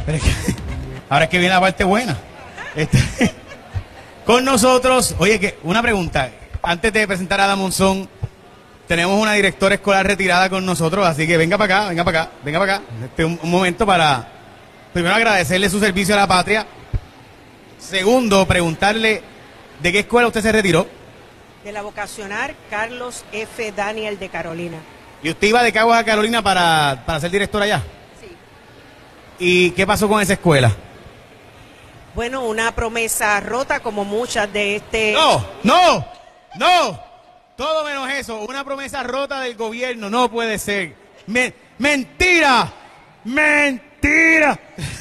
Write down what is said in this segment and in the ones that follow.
Pero es que, ahora es que viene la parte buena. Con nosotros, oye, que una pregunta. Antes de presentar a Ada Monzón, tenemos una directora escolar retirada con nosotros, así que venga para acá, venga para acá, venga para acá. Un momento para, primero, agradecerle su servicio a la patria. Segundo, preguntarle, ¿de qué escuela usted se retiró? De la vocacional Carlos F. Daniel de Carolina. ¿Y usted iba de Caguas a Carolina para ser directora allá? Sí. ¿Y qué pasó con esa escuela? Bueno, una promesa rota como muchas de este... ¡No! ¡No! ¡No! Todo menos eso. Una promesa rota del gobierno. No puede ser. ¡Mentira! ¡Mentira!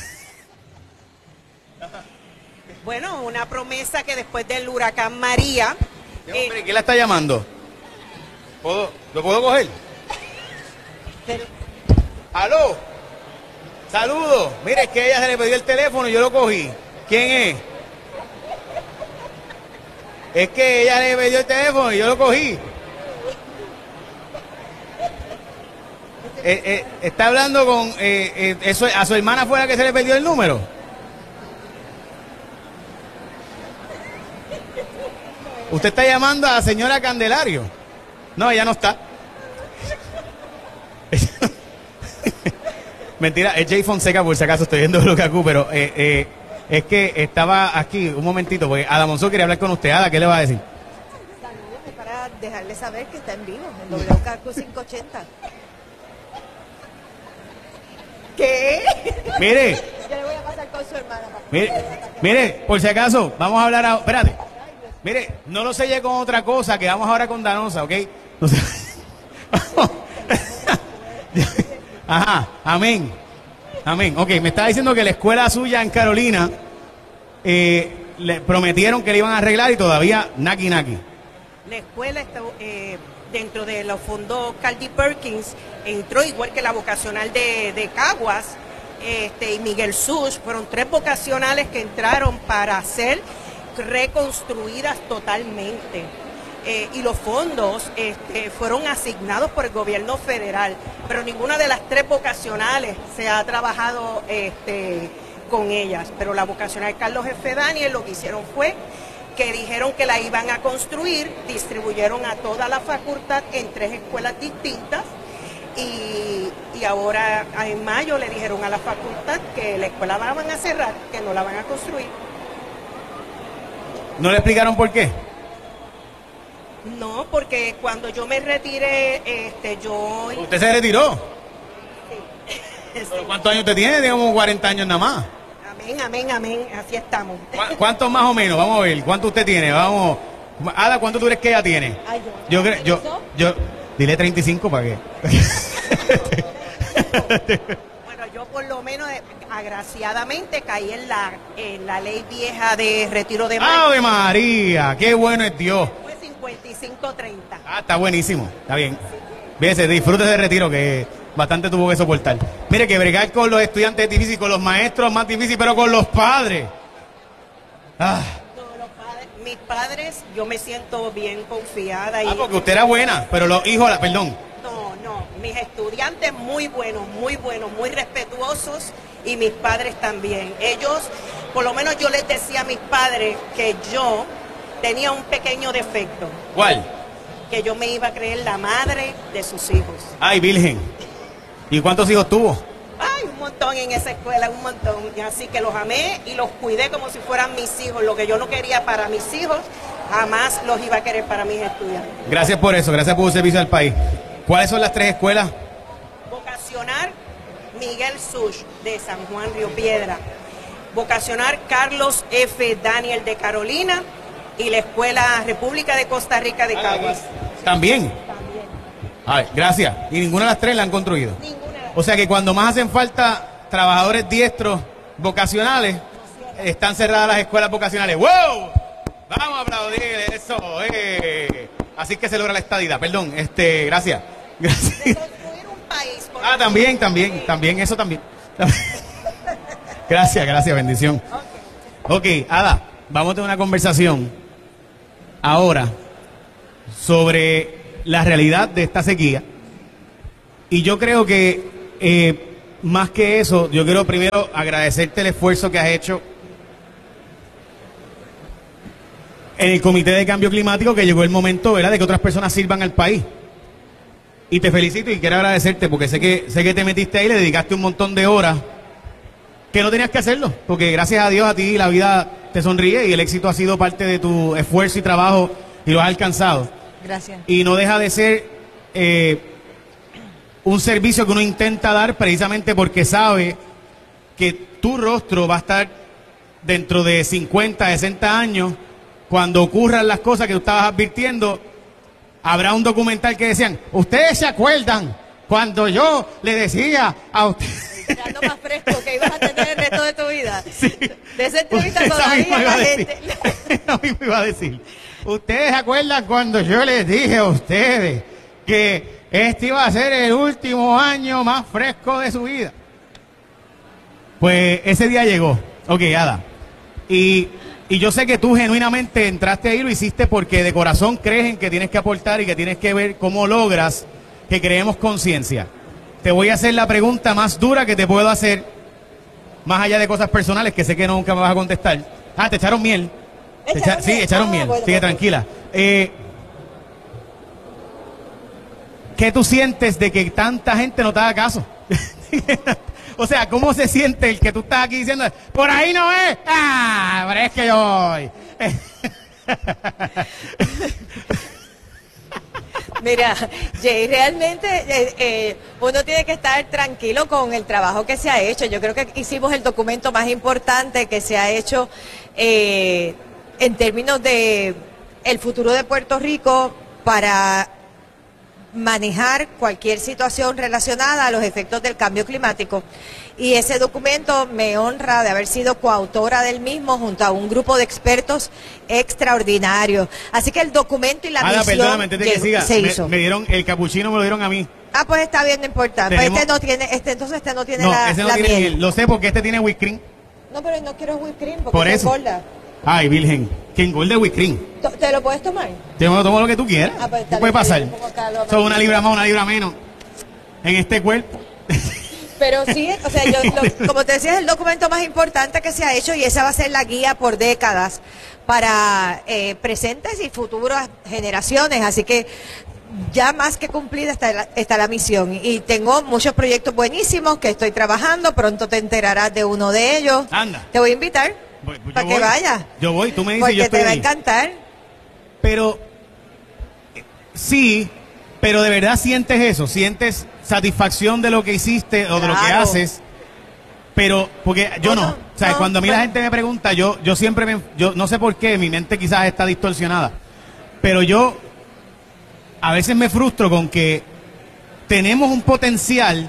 Bueno, una promesa que después del huracán María... Hombre, ¿quién la está llamando? ¿Lo puedo coger? Pero, ¡Aló! ¡Saludos! Mire, es que a ella se le pidió el teléfono y yo lo cogí. ¿Quién es? Es que ella le pidió el teléfono y yo lo cogí. Está hablando con... eso, ¿a su hermana fue la que se le perdió el número? ¿Usted está llamando a la señora Candelario? No, ella no está. Mentira, es Jay Fonseca, por si acaso estoy viendo lo que acu, pero es que estaba aquí, un momentito, porque Ada Monzón quería hablar con usted. Ada, ¿qué le va a decir? Saludos para dejarle saber que está en vivo en WKQ 580. ¿Qué? Mire, Yo le voy a pasar con su hermana. mire, por si acaso, vamos a hablar ahora. Espérate. Mire, no lo selle con otra cosa, que vamos ahora con Danosa, ¿ok? No sé. Ajá, amén. Amén. Ok, me está diciendo que la escuela suya en Carolina le prometieron que le iban a arreglar y todavía naki. la escuela está, dentro de los fondos Cardi Perkins entró igual que la vocacional de Caguas y Miguel Sush. Fueron 3 vocacionales que entraron para ser reconstruidas totalmente. Y los fondos fueron asignados por el gobierno federal, pero ninguna de las 3 vocacionales se ha trabajado con ellas. Pero la vocacional Carlos F. Daniel lo que hicieron fue que dijeron que la iban a construir, distribuyeron a toda la facultad en 3 escuelas distintas y ahora en mayo le dijeron a la facultad que la escuela la van a cerrar, que no la van a construir. ¿No le explicaron por qué? No, porque cuando yo me retiré, yo... ¿Usted se retiró? Sí. ¿Pero cuántos años usted tiene? Tiene como 40 años nada más. Amén, así estamos. ¿Cuántos más o menos? Vamos a ver, ¿cuánto usted tiene? Vamos. Ada, ¿cuánto tú crees que ella tiene? Ay, Yo dile 35 para qué. Bueno, yo por lo menos, agraciadamente, caí en la ley vieja de retiro de ¡Ave María! ¡Qué bueno es Dios! Fue 55-30. Ah, está buenísimo, está bien. Fíjese, disfrute de retiro que bastante tuvo que soportar. Mire que bregar con los estudiantes es difícil, con los maestros es más difícil, pero con los padres. Ah. Mis padres, yo me siento bien confiada. Porque usted era buena, pero los hijos, perdón. No, mis estudiantes muy buenos, muy respetuosos y mis padres también. Ellos, por lo menos yo les decía a mis padres que yo tenía un pequeño defecto. ¿Cuál? Que yo me iba a creer la madre de sus hijos. Ay, virgen. ¿Y cuántos hijos tuvo? Ay, un montón en esa escuela, un montón. Así que los amé y los cuidé como si fueran mis hijos. Lo que yo no quería para mis hijos, jamás los iba a querer para mis estudiantes. Gracias por eso, gracias por su servicio al país. ¿Cuáles son las 3 escuelas? Vocacional Miguel Sush de San Juan Río Piedra. Vocacional Carlos F. Daniel de Carolina y la Escuela República de Costa Rica de Caguas. ¿También? Ay, gracias. ¿Y ninguna de las 3 la han construido? Ninguna. O sea que cuando más hacen falta trabajadores diestros vocacionales, están cerradas las escuelas vocacionales. ¡Wow! Vamos a aplaudir eso. Así que se logra la estadidad. Perdón, gracias. Gracias. De construir un país. Ah, también, eso también. Gracias, bendición. Ok, Ada, vamos a tener una conversación ahora sobre la realidad de esta sequía. Y yo creo que más que eso, yo quiero primero agradecerte el esfuerzo que has hecho en el Comité de Cambio Climático, que llegó el momento, ¿verdad?, de que otras personas sirvan al país. Y te felicito y quiero agradecerte porque sé que te metiste ahí, le dedicaste un montón de horas que no tenías que hacerlo, porque gracias a Dios a ti la vida te sonríe y el éxito ha sido parte de tu esfuerzo y trabajo y lo has alcanzado. Gracias. Y no deja de ser un servicio que uno intenta dar precisamente porque sabe que tu rostro va a estar dentro de 50, 60 años, cuando ocurran las cosas que tú estabas advirtiendo. Habrá un documental que decían, ¿ustedes se acuerdan cuando yo le decía a ustedes? Esperando más fresco que ibas a tener el resto de tu vida. Sí. De esa entrevista Esa todavía misma iba la a decir. gente... Esa misma iba a decir. ¿Ustedes se acuerdan cuando yo les dije a ustedes que este iba a ser el último año más fresco de su vida? Pues ese día llegó. Ok, Ada. Y yo sé que tú genuinamente entraste ahí, lo hiciste porque de corazón crees en que tienes que aportar y que tienes que ver cómo logras que creemos conciencia. Te voy a hacer la pregunta más dura que te puedo hacer, más allá de cosas personales que sé que nunca me vas a contestar. Ah, te echaron miel. Sí, echaron miel. Bueno, Sigue bueno. tranquila. ¿Qué tú sientes de que tanta gente no te haga caso? O sea, ¿cómo se siente el que tú estás aquí diciendo, por ahí no es? Ah, pero es que yo voy. Mira, Jay, realmente uno tiene que estar tranquilo con el trabajo que se ha hecho. Yo creo que hicimos el documento más importante que se ha hecho en términos de el futuro de Puerto Rico para manejar cualquier situación relacionada a los efectos del cambio climático. Y ese documento me honra de haber sido coautora del mismo junto a un grupo de expertos extraordinarios. Así que el documento y la Ada, misión perdóname, antes de que siga, se hizo. me dieron, el capuchino me lo dieron a mí. Ah, pues está bien, no importa. Pues Tenemos- entonces este no tiene No, la, ese no la tiene miel. miel. Lo sé porque este tiene whipped cream. No, pero no quiero whipped cream porque Por se eso. engorda. Ay, virgen. Que engorde whipped cream. ¿Te lo puedes tomar? Yo tomo lo que tú quieras. Ah, pues, ¿Qué dale, puede pasar? yo pongo acá lo Son una amarillo. libra más, una libra menos. En este cuerpo. Pero sí, o sea, como te decía, es el documento más importante que se ha hecho y esa va a ser la guía por décadas para presentes y futuras generaciones. Así que ya más que cumplida está la misión. Y tengo muchos proyectos buenísimos que estoy trabajando. Pronto te enterarás de uno de ellos. Anda. Te voy a invitar Pues yo para que voy. vayas. Yo voy, tú me dices, Porque yo estoy te va a ahí. encantar. Pero, sí, pero de verdad sientes eso, sientes satisfacción de lo que hiciste o de lo que Claro. haces, pero, porque yo no, No, o sea, no, cuando a mí la bueno. gente me pregunta, yo siempre yo no sé por qué, mi mente quizás está distorsionada, pero yo a veces me frustro con que tenemos un potencial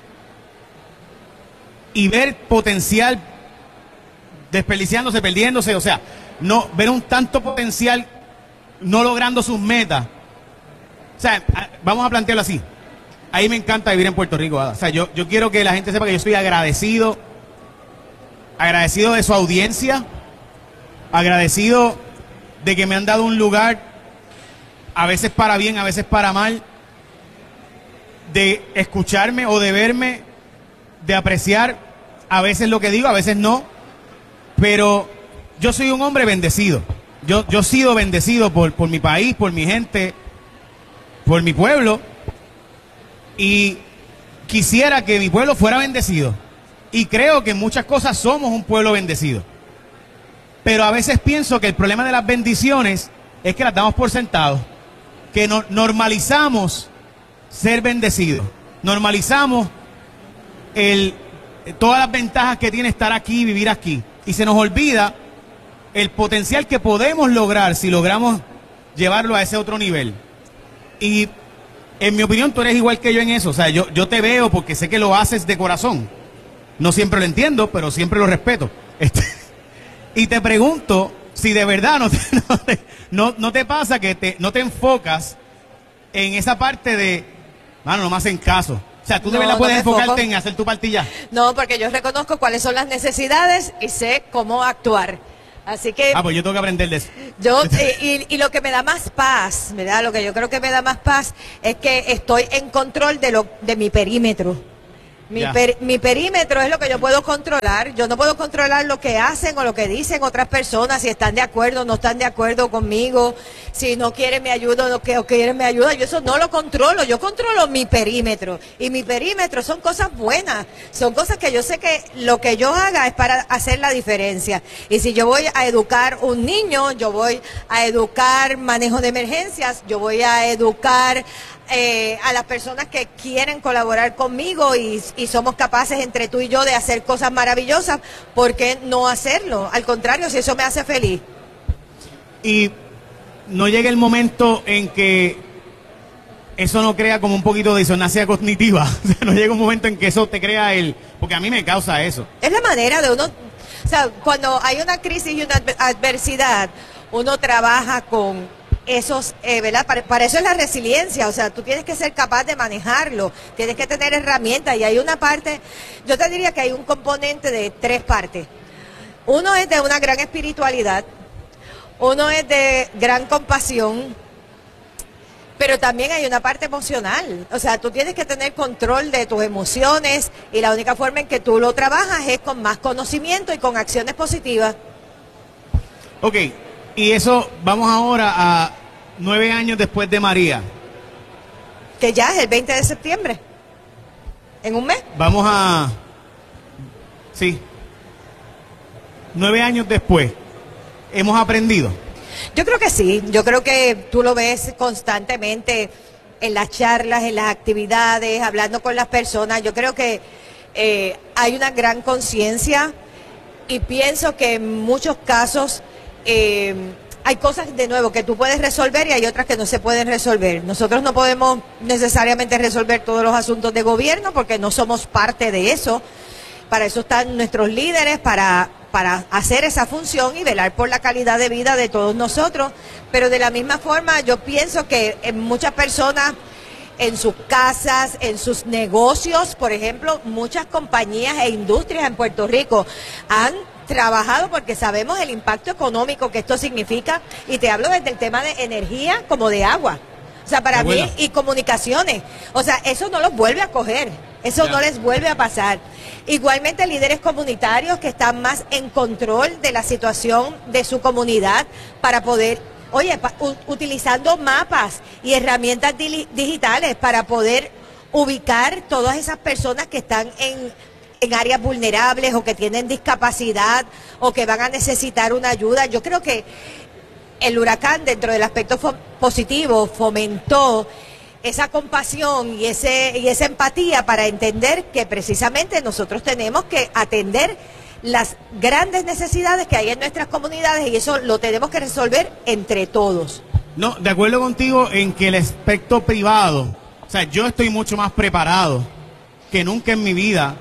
y ver potencial desperdiciándose, perdiéndose, o sea, no ver un tanto potencial no logrando sus metas. O sea, vamos a plantearlo así. Ahí me encanta vivir en Puerto Rico, Ada. O sea, yo quiero que la gente sepa que yo estoy agradecido de su audiencia, agradecido de que me han dado un lugar, a veces para bien, a veces para mal, de escucharme o de verme, de apreciar a veces lo que digo, a veces no, pero yo soy un hombre bendecido. Yo he sido bendecido por mi país, por mi gente, por mi pueblo, y quisiera que mi pueblo fuera bendecido. Y creo que en muchas cosas somos un pueblo bendecido. Pero a veces pienso que el problema de las bendiciones es que las damos por sentado, que normalizamos ser bendecidos, normalizamos todas las ventajas que tiene estar aquí, vivir aquí, y se nos olvida el potencial que podemos lograr si logramos llevarlo a ese otro nivel. Y en mi opinión tú eres igual que yo en eso, o sea, yo te veo porque sé que lo haces de corazón. No siempre lo entiendo, pero siempre lo respeto. Y te pregunto si de verdad no te pasa que no te enfocas en esa parte de, mano, no me hacen caso. O sea, tú de No, verdad no puedes me enfocarte enfoco. en hacer tu partilla. No, porque yo reconozco cuáles son las necesidades y sé cómo actuar. Así que Pues yo tengo que aprender de eso. yo, y lo que me da más paz, ¿verdad? Lo que yo creo que me da más paz es que estoy en control de mi perímetro. Ya. Mi perímetro es lo que yo puedo controlar. Yo no puedo controlar lo que hacen o lo que dicen otras personas, si están de acuerdo o no están de acuerdo conmigo, si no quieren mi ayuda o quieren mi ayuda. Yo eso no lo controlo. Yo controlo mi perímetro. Y mi perímetro son cosas buenas. Son cosas que yo sé que lo que yo haga es para hacer la diferencia. Y si yo voy a educar un niño, yo voy a educar manejo de emergencias, yo voy a educar a las personas que quieren colaborar conmigo y somos capaces entre tú y yo de hacer cosas maravillosas, ¿por qué no hacerlo? Al contrario, si eso me hace feliz. Y no llega el momento en que eso no crea como un poquito de disonancia cognitiva. O sea, no llega un momento en que eso te crea porque a mí me causa eso. Es la manera de uno, o sea, cuando hay una crisis y una adversidad, uno trabaja con esos, ¿verdad? Para eso es la resiliencia, o sea, tú tienes que ser capaz de manejarlo, tienes que tener herramientas y hay una parte, yo te diría que hay un componente de 3 partes. Uno es de una gran espiritualidad, uno es de gran compasión, pero también hay una parte emocional, o sea, tú tienes que tener control de tus emociones y la única forma en que tú lo trabajas es con más conocimiento y con acciones positivas. Ok. Y eso, vamos ahora a 9 años después de María. Que ya es el 20 de septiembre. ¿En un mes? Vamos a... Sí. 9 años después. ¿Hemos aprendido? Yo creo que sí. Yo creo que tú lo ves constantemente en las charlas, en las actividades, hablando con las personas. Yo creo que hay una gran conciencia y pienso que en muchos casos... hay cosas de nuevo que tú puedes resolver y hay otras que no se pueden resolver. Nosotros no podemos necesariamente resolver todos los asuntos de gobierno porque no somos parte de eso. Para eso están nuestros líderes, para hacer esa función y velar por la calidad de vida de todos nosotros. Pero de la misma forma yo pienso que en muchas personas, en sus casas, en sus negocios, por ejemplo, muchas compañías e industrias en Puerto Rico han trabajado porque sabemos el impacto económico que esto significa y te hablo desde el tema de energía como de agua. O sea, para mí y comunicaciones. O sea, eso no los vuelve a coger, eso no les vuelve a pasar. Igualmente líderes comunitarios que están más en control de la situación de su comunidad para poder, utilizando mapas y herramientas digitales para poder ubicar todas esas personas que están en áreas vulnerables o que tienen discapacidad o que van a necesitar una ayuda. Yo creo que el huracán, dentro del aspecto positivo, fomentó esa compasión y esa empatía para entender que precisamente nosotros tenemos que atender las grandes necesidades que hay en nuestras comunidades y eso lo tenemos que resolver entre todos. No, de acuerdo contigo en que el aspecto privado, o sea, yo estoy mucho más preparado que nunca en mi vida.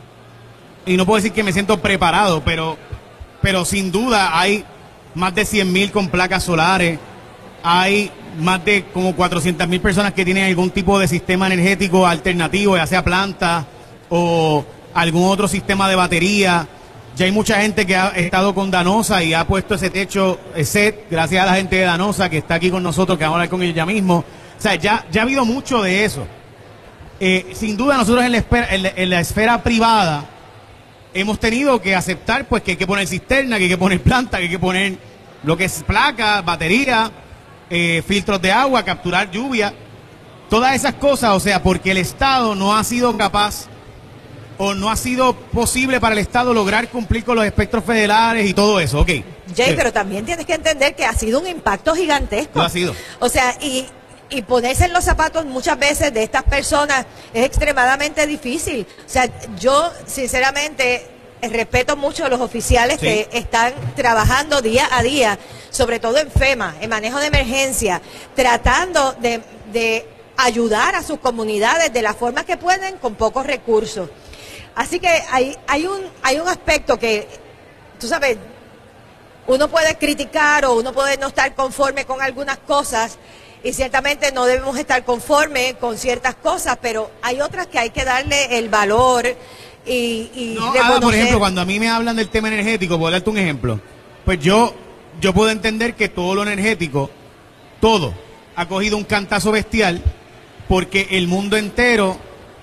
Y no puedo decir que me siento preparado, pero sin duda hay más de 100,000 con placas solares, hay más de como 400,000 personas que tienen algún tipo de sistema energético alternativo, ya sea planta o algún otro sistema de batería. Ya hay mucha gente que ha estado con Danosa y ha puesto ese techo set, gracias a la gente de Danosa que está aquí con nosotros, que vamos a hablar con ellos ya mismo. O sea, ya ha habido mucho de eso. Sin duda nosotros en la esfera privada hemos tenido que aceptar pues que hay que poner cisterna, que hay que poner planta, que hay que poner lo que es placa, batería, filtros de agua, capturar lluvia, todas esas cosas, o sea, porque el Estado no ha sido capaz o no ha sido posible para el Estado lograr cumplir con los espectros federales y todo eso, ok. Jay, pero también tienes que entender que ha sido un impacto gigantesco. Lo ha sido. O sea, y ponerse en los zapatos muchas veces de estas personas es extremadamente difícil. O sea, yo sinceramente respeto mucho a los oficiales que están trabajando día a día, sobre todo en FEMA, en manejo de emergencia, tratando de ayudar a sus comunidades de la forma que pueden con pocos recursos. Así que hay un aspecto que, tú sabes, uno puede criticar o uno puede no estar conforme con algunas cosas, y ciertamente no debemos estar conformes con ciertas cosas, pero hay otras que hay que darle el valor y reconocer. Por ejemplo, cuando a mí me hablan del tema energético, voy a darte un ejemplo, pues yo puedo entender que todo lo energético, todo, ha cogido un cantazo bestial porque el mundo entero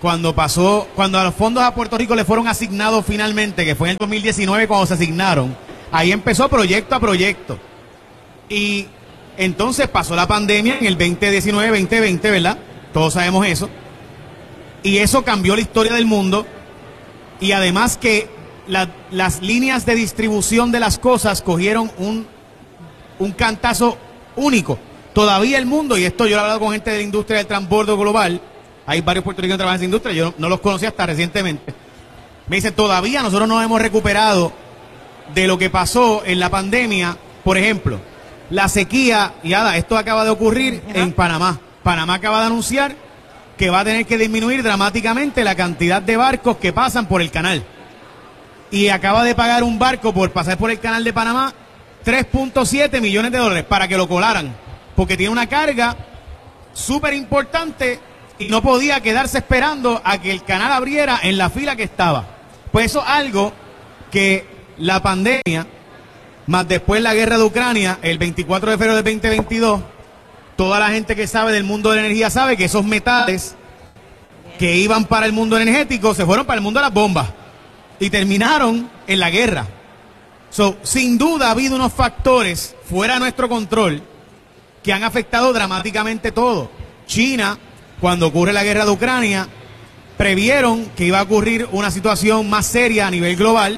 cuando a los fondos a Puerto Rico le fueron asignados finalmente, que fue en el 2019 cuando se asignaron, ahí empezó proyecto a proyecto. Y entonces pasó la pandemia en el 2019, 2020, ¿verdad? Todos sabemos eso. Y eso cambió la historia del mundo. Y además que las líneas de distribución de las cosas cogieron un cantazo único. Todavía el mundo, y esto yo lo he hablado con gente de la industria del transbordo global, hay varios puertorriqueños que trabajan en esa industria, yo no los conocí hasta recientemente. Me dicen, todavía nosotros no hemos recuperado de lo que pasó en la pandemia. Por ejemplo, la sequía, y nada, esto acaba de ocurrir en Panamá. Panamá acaba de anunciar que va a tener que disminuir dramáticamente la cantidad de barcos que pasan por el canal. Y acaba de pagar un barco por pasar por el canal de Panamá $3.7 millones para que lo colaran, porque tiene una carga súper importante y no podía quedarse esperando a que el canal abriera en la fila que estaba. Pues eso es algo que la pandemia, más después la guerra de Ucrania, el 24 de febrero del 2022, toda la gente que sabe del mundo de la energía sabe que esos metales que iban para el mundo energético se fueron para el mundo de las bombas y terminaron en la guerra. Sin duda ha habido unos factores fuera de nuestro control que han afectado dramáticamente todo. China, cuando ocurre la guerra de Ucrania, previeron que iba a ocurrir una situación más seria a nivel global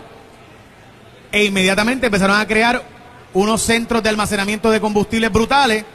e inmediatamente empezaron a crear unos centros de almacenamiento de combustibles brutales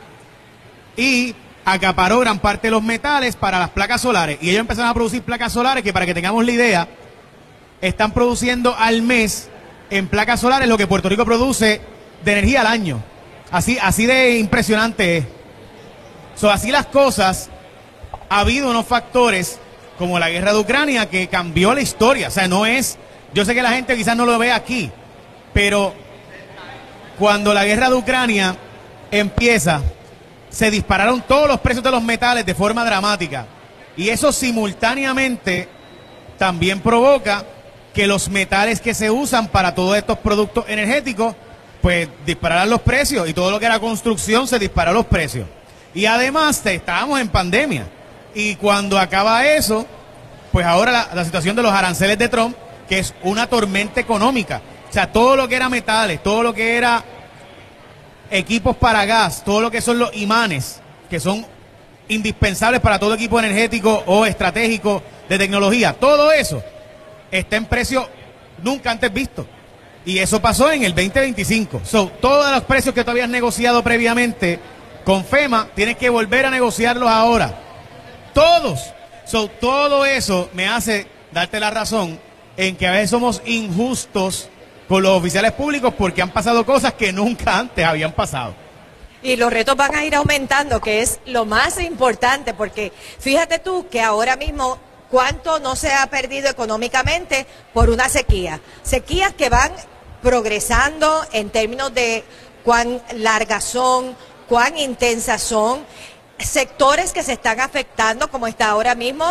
y acaparó gran parte de los metales para las placas solares. Y ellos empezaron a producir placas solares que, para que tengamos la idea, están produciendo al mes en placas solares lo que Puerto Rico produce de energía al año. Así de impresionante es. Así las cosas, ha habido unos factores como la guerra de Ucrania que cambió la historia. O sea, no es, yo sé que la gente quizás no lo ve aquí, pero cuando la guerra de Ucrania empieza, se dispararon todos los precios de los metales de forma dramática. Y eso simultáneamente también provoca que los metales que se usan para todos estos productos energéticos, pues dispararan los precios, y todo lo que era construcción se disparó los precios. Y además estábamos en pandemia. Y cuando acaba eso, pues ahora la situación de los aranceles de Trump, que es una tormenta económica. O sea, todo lo que era metales, todo lo que era equipos para gas, todo lo que son los imanes, que son indispensables para todo equipo energético o estratégico de tecnología, todo eso está en precio nunca antes visto. Y eso pasó en el 2025. Todos los precios que tú habías negociado previamente con FEMA, tienes que volver a negociarlos ahora. Todos. Todo eso me hace darte la razón en que a veces somos injustos con los oficiales públicos porque han pasado cosas que nunca antes habían pasado. Y los retos van a ir aumentando, que es lo más importante, porque fíjate tú que ahora mismo cuánto no se ha perdido económicamente por una sequía. Sequías que van progresando en términos de cuán largas son, cuán intensas son, sectores que se están afectando, como está ahora mismo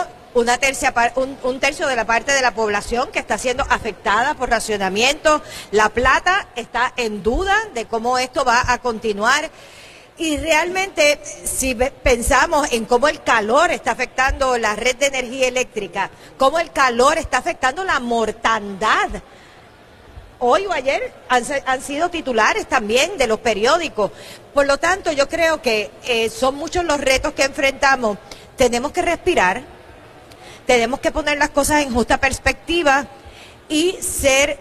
un tercio de la parte de la población que está siendo afectada por racionamiento. La Plata está en duda de cómo esto va a continuar. Y realmente, si pensamos en cómo el calor está afectando la red de energía eléctrica, cómo el calor está afectando la mortandad, hoy o ayer han sido titulares también de los periódicos. Por lo tanto, yo creo que son muchos los retos que enfrentamos. Tenemos que respirar, tenemos que poner las cosas en justa perspectiva y ser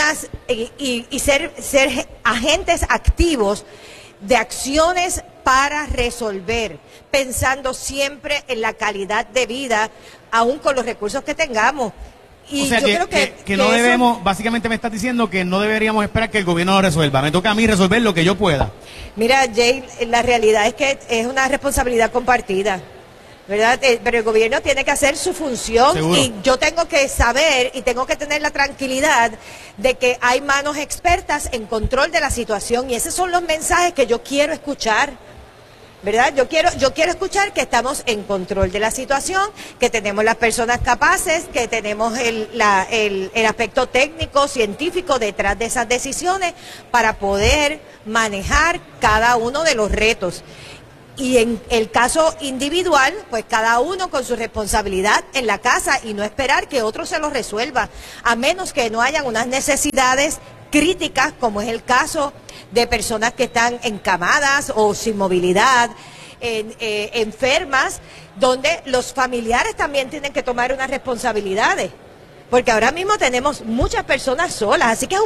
ser agentes activos de acciones para resolver, pensando siempre en la calidad de vida, aún con los recursos que tengamos. Y o sea, yo creo que no debemos, básicamente me estás diciendo que no deberíamos esperar que el gobierno lo resuelva. Me toca a mí resolver lo que yo pueda. Mira, Jay, la realidad es que es una responsabilidad compartida, ¿verdad? Pero el gobierno tiene que hacer su función. Seguro. Y yo tengo que saber y tengo que tener la tranquilidad de que hay manos expertas en control de la situación, y esos son los mensajes que yo quiero escuchar, ¿verdad? Yo quiero escuchar que estamos en control de la situación, que tenemos las personas capaces, que tenemos el aspecto técnico, científico detrás de esas decisiones para poder manejar cada uno de los retos. Y en el caso individual, pues cada uno con su responsabilidad en la casa y no esperar que otro se lo resuelva, a menos que no hayan unas necesidades críticas, como es el caso de personas que están encamadas o sin movilidad, enfermas, donde los familiares también tienen que tomar unas responsabilidades. Porque ahora mismo tenemos muchas personas solas, así que es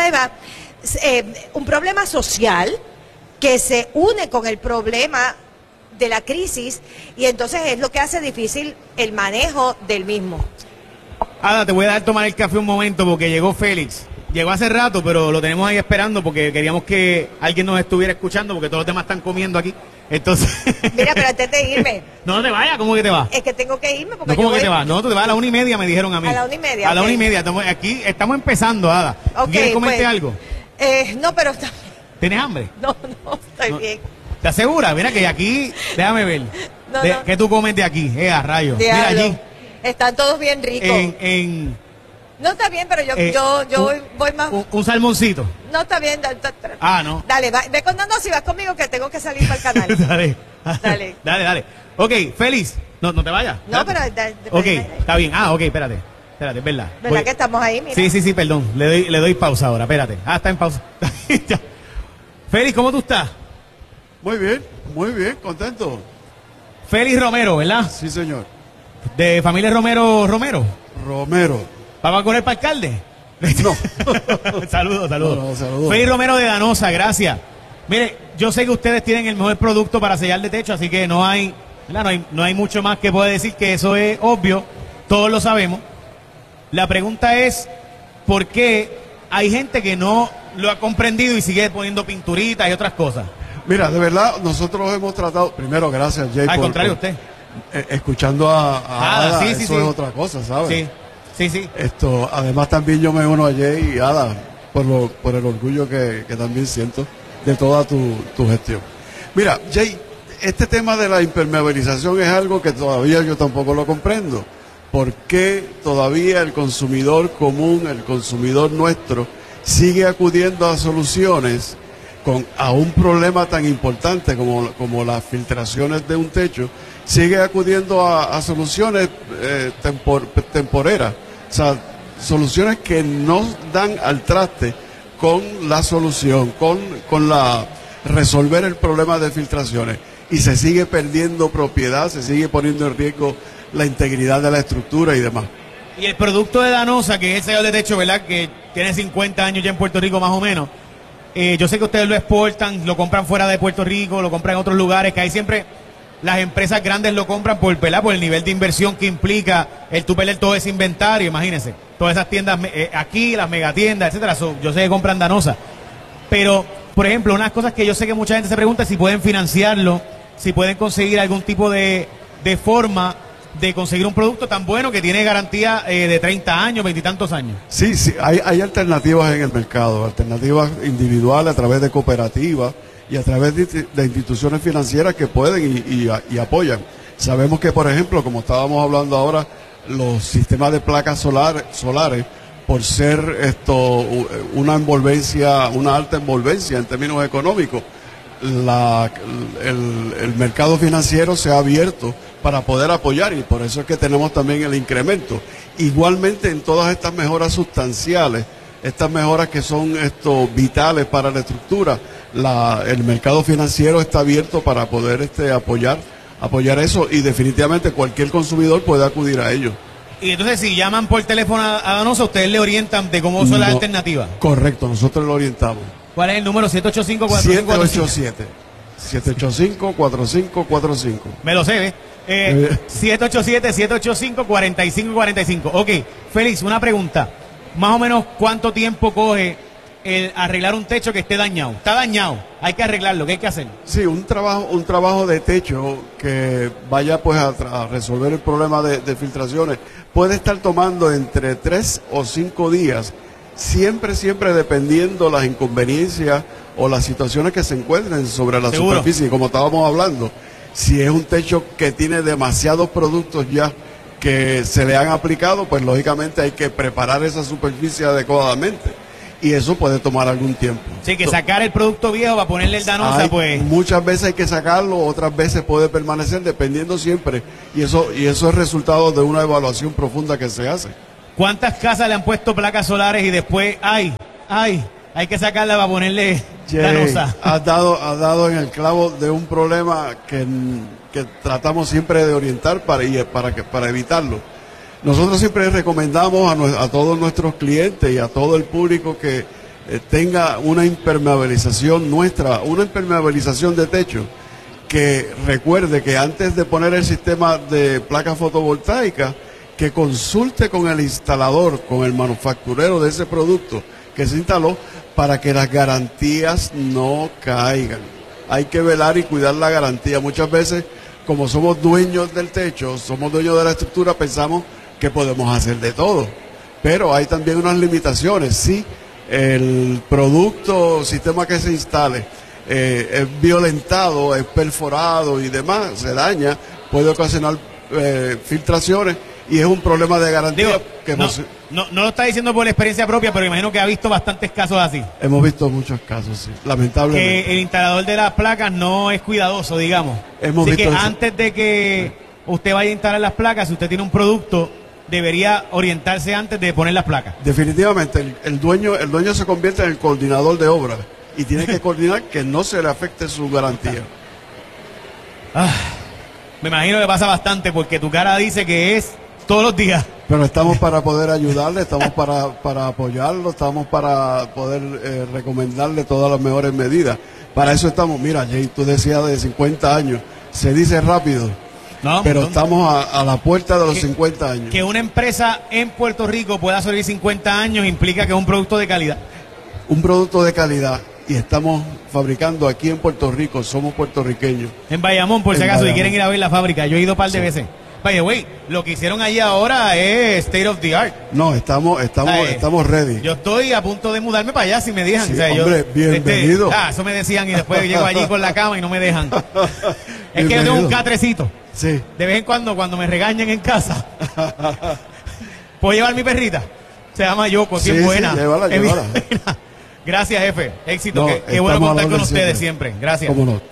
un problema social que se une con el problema de la crisis y entonces es lo que hace difícil el manejo del mismo. Ada, te voy a dar tomar el café un momento porque llegó Félix. Llegó hace rato, pero lo tenemos ahí esperando porque queríamos que alguien nos estuviera escuchando porque todos los demás están comiendo aquí. Entonces... Mira, pero antes de irme... No te vayas, ¿cómo que te vas? Es que tengo que irme porque no, ¿cómo que te vas? No, tú te vas a la 1:30, me dijeron a mí. A la 1:30. A la 1:30. Aquí estamos empezando, Ada. Okay, ¿Quieres comerte pues, algo? No, pero... ¿Tienes hambre? No, estoy bien. ¿Te aseguras? Mira que aquí, déjame ver. No. ¿Qué tú comes de aquí? A rayos. Diablo. Mira allí. Están todos bien ricos. No, está bien, pero yo voy más... Un salmoncito. No, está bien. No. Dale, ve con... No, si vas conmigo que tengo que salir para el canal. Dale. Ok, Félix. No te vayas. No, espérate. pero... Ok, está bien. Ok, espérate, es verdad. ¿Verdad que estamos ahí? Mira. Sí, perdón. Le doy pausa ahora, espérate. Está en pausa. Félix, ¿cómo tú estás? Muy bien, contento. Félix Romero, ¿verdad? Sí, señor. De familia Romero. Romero. ¿Vamos a correr para alcalde? No. Saludos. No, saludos. Félix Romero de Danosa, gracias. Mire, yo sé que ustedes tienen el mejor producto para sellar de techo, así que no hay mucho más que pueda decir, que eso es obvio, todos lo sabemos. La pregunta es, ¿por qué hay gente que no lo ha comprendido y sigue poniendo pinturitas y otras cosas? Mira, de verdad, nosotros hemos tratado, primero, gracias, Jay. Al contrario, usted. Escuchando a Ada, sí, eso es otra cosa, ¿sabes? Sí. Además también yo me uno a Jay y Ada por el orgullo que también siento de toda tu gestión. Mira, Jay, este tema de la impermeabilización es algo que todavía yo tampoco lo comprendo. ¿Por qué todavía el consumidor común, el consumidor nuestro, sigue acudiendo a soluciones a un problema tan importante como las filtraciones de un techo? Sigue acudiendo a soluciones temporeras, o sea, soluciones que no dan al traste con la solución, con la resolver el problema de filtraciones, y se sigue perdiendo propiedad, se sigue poniendo en riesgo la integridad de la estructura y demás. Y el producto de Danosa, que es el sellador de techo, ¿verdad? Que tiene 50 años ya en Puerto Rico más o menos. Yo sé que ustedes lo exportan, lo compran fuera de Puerto Rico, lo compran en otros lugares, que ahí siempre las empresas grandes lo compran por el nivel de inversión que implica el tú perder todo ese inventario, imagínense. Todas esas tiendas aquí, las megatiendas, etcétera, yo sé que compran Danosa. Pero, por ejemplo, unas cosas que yo sé que mucha gente se pregunta es si pueden financiarlo, si pueden conseguir algún tipo de forma de conseguir un producto tan bueno que tiene garantía de 30 años, 20 y tantos años. Sí, hay alternativas en el mercado, alternativas individuales a través de cooperativas y a través de instituciones financieras que pueden y apoyan. Sabemos que, por ejemplo, como estábamos hablando ahora, los sistemas de placas solares, por ser una alta envolvencia en términos económicos, el mercado financiero se ha abierto para poder apoyar, y por eso es que tenemos también el incremento. Igualmente en todas estas mejoras sustanciales, estas mejoras que son vitales para la estructura, el mercado financiero está abierto para poder apoyar eso, y definitivamente cualquier consumidor puede acudir a ello. Y entonces, si llaman por teléfono a Danosa, ustedes le orientan de cómo son las alternativas. Correcto, nosotros lo orientamos. ¿Cuál es el número? 785-4545. 785-4545. Me lo sé, ¿ves? 787-785-4545. Ok, Félix, una pregunta. Más o menos, ¿cuánto tiempo coge el arreglar un techo que esté dañado? Está dañado, hay que arreglarlo, ¿qué hay que hacer? Sí, un trabajo de techo que vaya pues a resolver el problema de filtraciones puede estar tomando entre 3 o 5 días, siempre dependiendo las inconveniencias o las situaciones que se encuentren sobre la superficie, como estábamos hablando. Si es un techo que tiene demasiados productos ya que se le han aplicado, pues lógicamente hay que preparar esa superficie adecuadamente. y eso puede tomar algún tiempo. Sí, que sacar el producto viejo para ponerle el Danosa, pues... Muchas veces hay que sacarlo, otras veces puede permanecer, dependiendo siempre, y eso es resultado de una evaluación profunda que se hace. ¿Cuántas casas le han puesto placas solares y después, hay que sacarla para ponerle Danosa? Has dado en el clavo de un problema que tratamos siempre de orientar para evitarlo. Nosotros siempre recomendamos a todos nuestros clientes y a todo el público que tenga una impermeabilización una impermeabilización de techo, que recuerde que antes de poner el sistema de placas fotovoltaicas, que consulte con el instalador, con el manufacturero de ese producto que se instaló, para que las garantías no caigan. Hay que velar y cuidar la garantía. Muchas veces, como somos dueños del techo, somos dueños de la estructura, pensamos que podemos hacer de todo. Pero hay también unas limitaciones. Si el producto, sistema que se instale, es violentado, es perforado y demás, se daña, puede ocasionar filtraciones, y es un problema de garantía. No lo está diciendo por experiencia propia, pero imagino que ha visto bastantes casos así. Hemos visto muchos casos, sí, lamentablemente. Que el instalador de las placas no es cuidadoso, digamos. Así que antes de que usted vaya a instalar las placas, si usted tiene un producto, debería orientarse antes de poner las placas. Definitivamente, el dueño se convierte en el coordinador de obras y tiene que coordinar que no se le afecte su garantía. Me imagino que pasa bastante, porque tu cara dice que es todos los días. Pero estamos para poder ayudarle, estamos para apoyarlo, estamos para poder recomendarle todas las mejores medidas. Para eso estamos. Mira, Jay, tú decías de 50 años, se dice rápido, pero estamos a la puerta de los 50 años. Que una empresa en Puerto Rico pueda sobrevivir 50 años implica que es un producto de calidad. Un producto de calidad, y estamos fabricando aquí en Puerto Rico, somos puertorriqueños. En Bayamón, por si acaso, si quieren ir a ver la fábrica, yo he ido un par de veces. By the way, lo que hicieron allí ahora es state of the art. No, estamos ready. Yo estoy a punto de mudarme para allá si me dejan. Sí, hombre, bienvenido. Eso me decían y después llego allí con la cama y no me dejan. Es que yo tengo un catrecito. Sí. De vez en cuando me regañan en casa, ¿puedo llevar mi perrita? Se llama Yoko, si es buena. Sí, llévala. Gracias, jefe. Éxito. Qué bueno contar con ustedes siempre. Gracias. ¿Cómo no?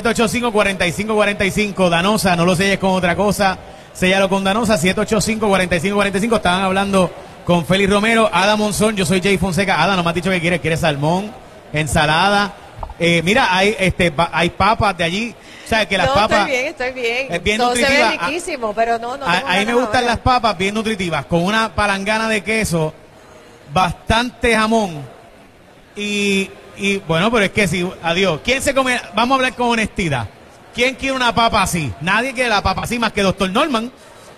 785-4545, Danosa, no lo selles con otra cosa, séllalo con Danosa. 785-4545. Estaban hablando con Félix Romero, Ada Monzón, yo soy Jay Fonseca. Ada, no me has dicho que quiere salmón, ensalada. Mira, hay papas de allí. O sea, que las papas. Estoy bien. Es bien todo nutritiva. se ve riquísimo, pero no. A mí me gustan las papas bien nutritivas, con una palangana de queso, bastante jamón y bueno, pero es que si, adiós. ¿Quién se come? Vamos a hablar con honestidad. ¿Quién quiere una papa así? Nadie quiere la papa así más que Dr. Norman.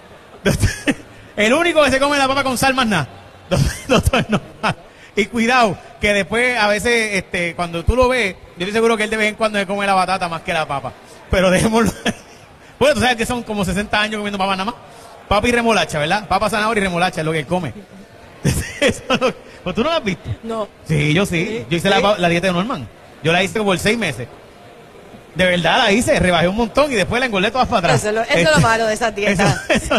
El único que se come la papa con sal más nada. Dr. Norman. Y cuidado, que después a veces, cuando tú lo ves, yo estoy seguro que él de vez en cuando se come la batata más que la papa. Pero dejémoslo. Bueno, tú sabes que son como 60 años comiendo papa nada más. Papa y remolacha, ¿verdad? Papa, zanahoria y remolacha es lo que él come. ¿Pues tú no lo has visto? No. Sí, yo sí. Yo hice la dieta de Norman. Yo la hice por 6 meses. De verdad la hice, rebajé un montón y después la engordé todas para atrás. Eso es lo malo de esas dietas.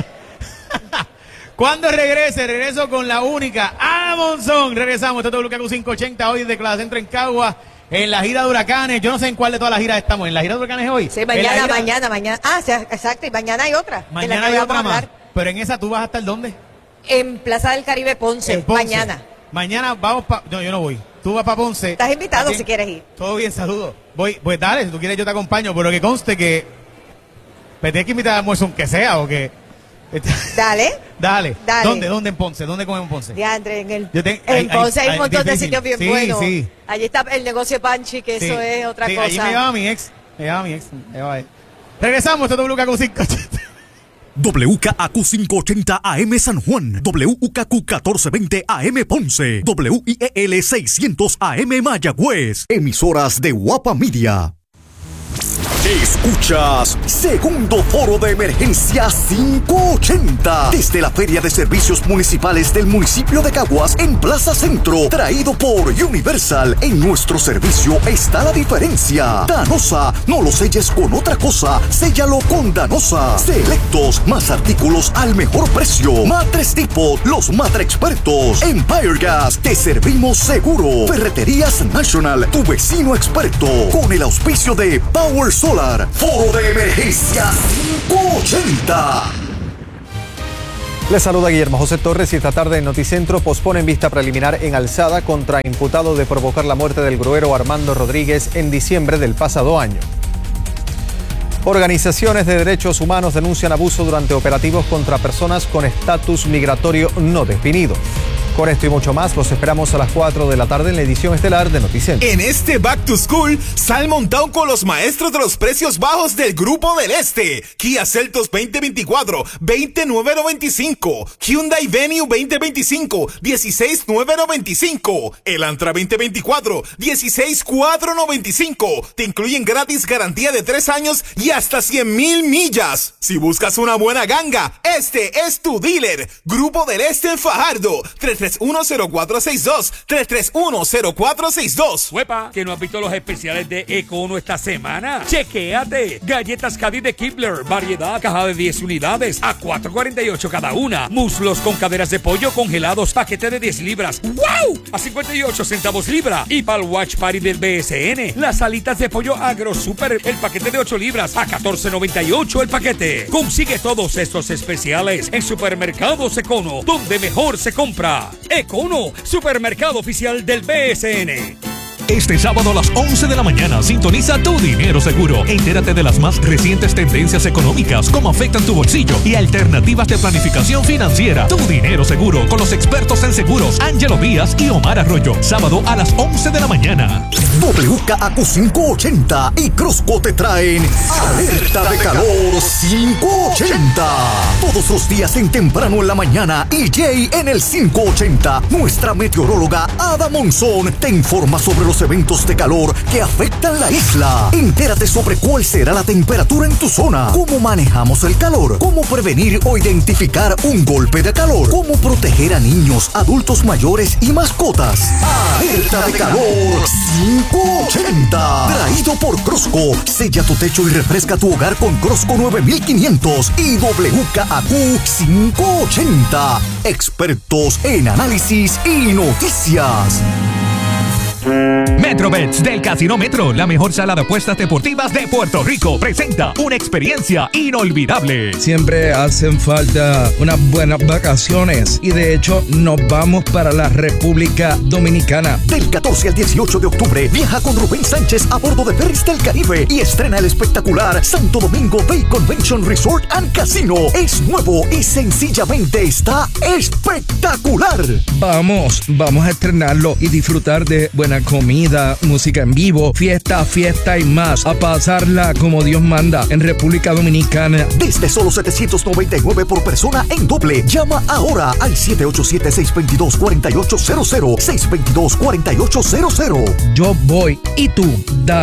Cuando regreso con la única Ada Monzón. Regresamos, esto es WKQ 580 hoy de Clase Centro en Cagua, en la gira de huracanes. Yo no sé en cuál de todas las giras estamos. ¿En la gira de huracanes hoy? Sí, mañana. Ah, sí, exacto, y mañana hay otra. Mañana hay otra más. Pero en esa, ¿tú vas a estar dónde? En Plaza del Caribe, Ponce. Mañana. Mañana vamos para... No, yo no voy. Tú vas para Ponce. Estás invitado si quieres ir. Todo bien, saludos. Voy, pues dale, si tú quieres yo te acompaño, pero que conste que... Me tienes que invitar a almuerzo aunque sea, o que... Dale. ¿Dónde en Ponce? ¿Dónde comemos en Ponce? Diandre, en Ponce hay un montón de sitios bien buenos. Sí. Allí está el negocio Panchi, que eso es otra cosa. Allí me llevaba mi ex. Regresamos, esto es WKQ 580. WKAQ 580 AM San Juan, WKQ 1420 AM Ponce, WIEL 600 AM Mayagüez, emisoras de Guapa Media. Escuchas Segundo Foro de Emergencia 580 desde la Feria de Servicios Municipales del municipio de Caguas en Plaza Centro, traído por Universal. En nuestro servicio está la diferencia. Danosa, no lo selles con otra cosa, séllalo con Danosa. Selectos, más artículos al mejor precio. Matres Tipo, los Matre expertos. Empire Gas, te servimos seguro. Ferreterías National, tu vecino experto. Con el auspicio de Power Solar. Foro de Emergencia 580. Les saluda Guillermo José Torres y esta tarde en Noticentro posponen vista preliminar en alzada contra imputado de provocar la muerte del gruero Armando Rodríguez en diciembre del pasado año. Organizaciones de derechos humanos denuncian abuso durante operativos contra personas con estatus migratorio no definido. Con esto y mucho más, los esperamos a las 4 de la tarde en la edición estelar de Noticentro. En este Back to School, sal montado con los maestros de los precios bajos del Grupo del Este. Kia Seltos 2024, 20,995. Hyundai Venue 2025, 16,995. Elantra 2024, 16,495. Te incluyen gratis garantía de 3 años y hasta 100,000 millas. Si buscas una buena ganga, este es tu dealer. Grupo del Este en Fajardo, 3310462, 3310462. ¡Huepa! ¿Que no has visto los especiales de Econo esta semana? ¡Chequéate! Galletas Caddy de Kibler, variedad, caja de 10 unidades, a $4.48 cada una. Muslos con caderas de pollo congelados, paquete de 10 libras. ¡Wow! A 58 centavos libra. Y para el Watch Party del BSN, las alitas de pollo Agro Super, el paquete de 8 libras, a $14.98 el paquete. Consigue todos estos especiales en Supermercados Econo, donde mejor se compra. Econo, supermercado oficial del BSN. Este sábado a las 11 de la mañana sintoniza Tu Dinero Seguro. Entérate de las más recientes tendencias económicas, cómo afectan tu bolsillo y alternativas de planificación financiera. Tu Dinero Seguro con los expertos en seguros Ángelo Díaz y Omar Arroyo. Sábado a las 11 de la mañana. WKAQ 580 y Crosco te traen Alerta de Calor 580. Todos los días en temprano en la mañana y Jay en el 580. Nuestra meteoróloga Ada Monzón te informa sobre los eventos de calor que afectan la isla. Entérate sobre cuál será la temperatura en tu zona, cómo manejamos el calor, cómo prevenir o identificar un golpe de calor, cómo proteger a niños, adultos mayores y mascotas. Alerta de Calor 580. Traído por Crosco. Sella tu techo y refresca tu hogar con Crosco 9500 y WKAQ 580. Expertos en análisis y noticias. Metrobets del Casino Metro, la mejor sala de apuestas deportivas de Puerto Rico, presenta una experiencia inolvidable. Siempre hacen falta unas buenas vacaciones y de hecho nos vamos para la República Dominicana. Del 14 al 18 de octubre viaja con Rubén Sánchez a bordo de Ferries del Caribe y estrena el espectacular Santo Domingo Bay Convention Resort and Casino. Es nuevo y sencillamente está espectacular. Vamos a estrenarlo y disfrutar de buena comida, música en vivo, fiesta y más. A pasarla como Dios manda en República Dominicana. Desde solo $799 por persona en doble. Llama ahora al 787-622-4800. 622-4800. Yo voy y tú, dale.